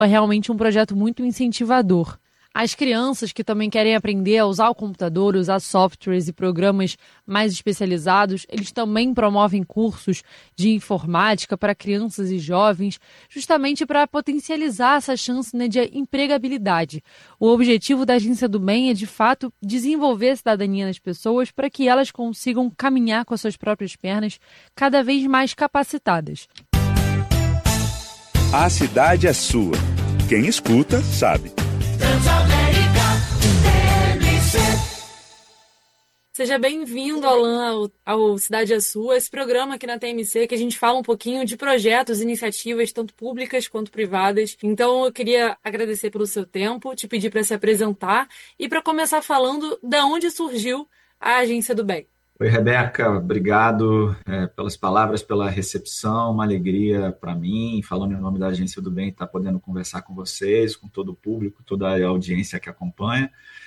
é realmente um projeto muito incentivador. As crianças que também querem aprender a usar o computador, usar softwares e programas mais especializados, eles também promovem cursos de informática para crianças e jovens, justamente para potencializar essa chance, né, de empregabilidade. O objetivo da Agência do Bem é, de fato, desenvolver a cidadania nas pessoas para que elas consigam caminhar com as suas próprias pernas cada vez mais capacitadas. A cidade é sua. Quem escuta, sabe. Seja bem-vindo, Alan, ao Cidade é Sua, esse programa aqui na TMC que a gente fala um pouquinho de projetos, iniciativas, tanto públicas quanto privadas. Então, eu queria agradecer pelo seu tempo, te pedir para se apresentar e para começar falando de onde surgiu a Agência do Bem. Oi, Rebeca, obrigado pelas palavras, pela recepção, uma alegria para mim, falando em nome da Agência do Bem, estar podendo conversar com vocês, com todo o público, toda a audiência que acompanha.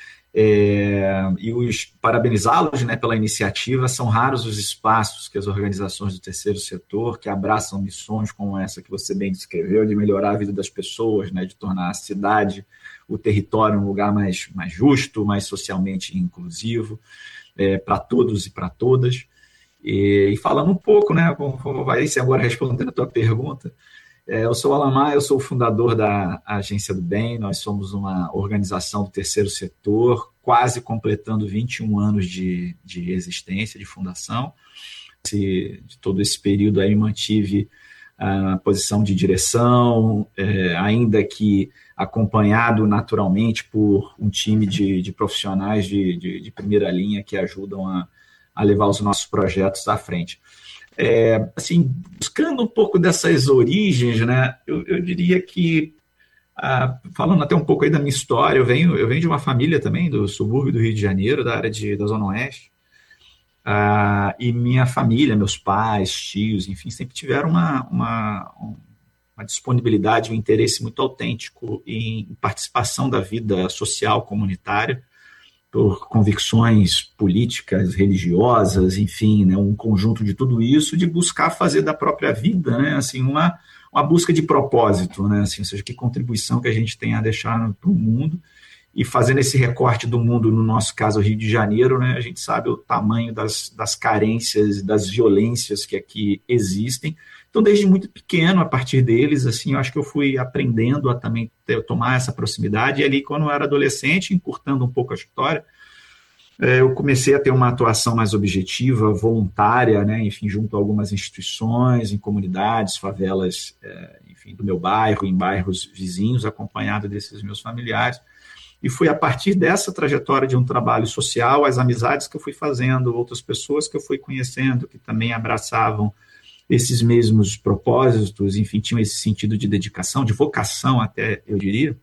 Parabenizá-los, né, pela iniciativa. São raros os espaços que as organizações do terceiro setor, que abraçam missões como essa que você bem descreveu, de melhorar a vida das pessoas, né, de tornar a cidade, o território um lugar mais justo, mais socialmente inclusivo, para todos e para todas. E falando um pouco, né, como vai ser agora respondendo a tua pergunta, eu sou o Alan Maia, eu sou o fundador da Agência do Bem. Nós somos uma organização do terceiro setor, quase completando 21 anos de existência, de fundação. De todo esse período aí mantive a posição de direção, ainda que acompanhado naturalmente por um time de profissionais de primeira linha que ajudam a levar os nossos projetos à frente. Assim, buscando um pouco dessas origens, né, eu diria que, falando até um pouco aí da minha história, eu venho de uma família também do subúrbio do Rio de Janeiro, da área da Zona Oeste, e minha família, meus pais, tios, enfim, sempre tiveram uma disponibilidade, um interesse muito autêntico em participação da vida social comunitária, por convicções políticas, religiosas, enfim, né, um conjunto de tudo isso, de buscar fazer da própria vida, né, assim, uma busca de propósito, né, assim, ou seja, que contribuição que a gente tem a deixar para o mundo, e fazendo esse recorte do mundo, no nosso caso, o Rio de Janeiro, né, a gente sabe o tamanho das carências, das violências que aqui existem. Então, desde muito pequeno, a partir deles, assim, eu acho que eu fui aprendendo a também tomar essa proximidade. E ali, quando eu era adolescente, encurtando um pouco a história, eu comecei a ter uma atuação mais objetiva, voluntária, né, enfim, junto a algumas instituições, em comunidades, favelas, enfim, do meu bairro, em bairros vizinhos, acompanhado desses meus familiares. E foi a partir dessa trajetória de um trabalho social, as amizades que eu fui fazendo, outras pessoas que eu fui conhecendo, que também abraçavam esses mesmos propósitos, enfim, tinham esse sentido de dedicação, de vocação até, eu diria,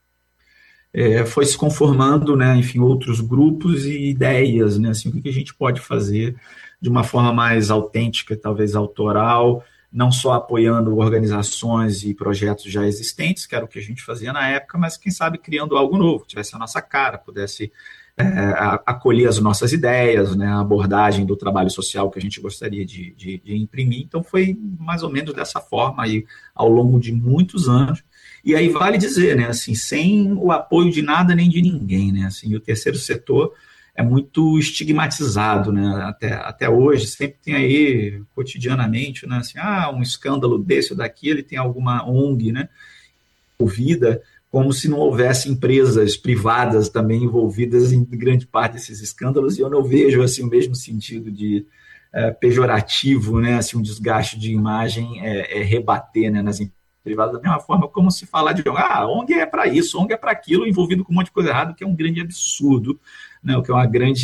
foi se conformando, né, enfim, outros grupos e ideias, né, assim, o que a gente pode fazer de uma forma mais autêntica, talvez autoral, não só apoiando organizações e projetos já existentes, que era o que a gente fazia na época, mas, quem sabe, criando algo novo, tivesse a nossa cara, pudesse acolher as nossas ideias, né, a abordagem do trabalho social que a gente gostaria de imprimir. Então, foi mais ou menos dessa forma aí, ao longo de muitos anos. E aí vale dizer, né, assim, sem o apoio de nada nem de ninguém, né, assim, o terceiro setor é muito estigmatizado, né, até hoje, sempre tem aí, cotidianamente, né, assim, um escândalo desse ou daquele, tem alguma ONG, né, envolvida, como se não houvesse empresas privadas também envolvidas em grande parte desses escândalos, e eu não vejo assim, o mesmo sentido de pejorativo, né, assim, um desgaste de imagem rebater, né, nas empresas privadas, da mesma forma como se falar de ONG é para isso, ONG é para aquilo, envolvido com um monte de coisa errada, que é um grande absurdo, né, o que é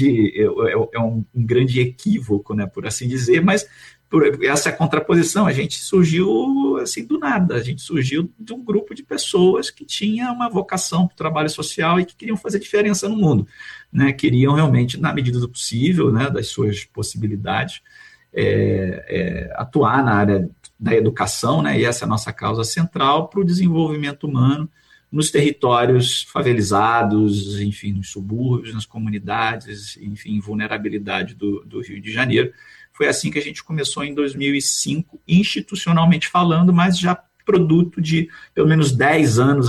um grande equívoco, né, por assim dizer, mas por essa contraposição, a gente surgiu assim do nada, a gente surgiu de um grupo de pessoas que tinha uma vocação para o trabalho social e que queriam fazer diferença no mundo, né? Queriam realmente, na medida do possível, né, das suas possibilidades, atuar na área da educação, né? E essa é a nossa causa central para o desenvolvimento humano nos territórios favelizados, enfim, nos subúrbios, nas comunidades, enfim, vulnerabilidade do Rio de Janeiro. Foi assim que a gente começou em 2005, institucionalmente falando, mas já produto de pelo menos 10 anos